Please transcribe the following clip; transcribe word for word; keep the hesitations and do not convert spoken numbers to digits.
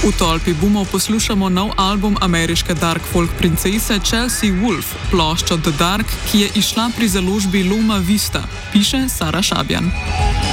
V tolpi boomov poslušamo nov album ameriške dark folk princese Chelsea Wolfe, ploščo The Dark, ki je izšla pri založbi Loma Vista, piše Sara Šabjan.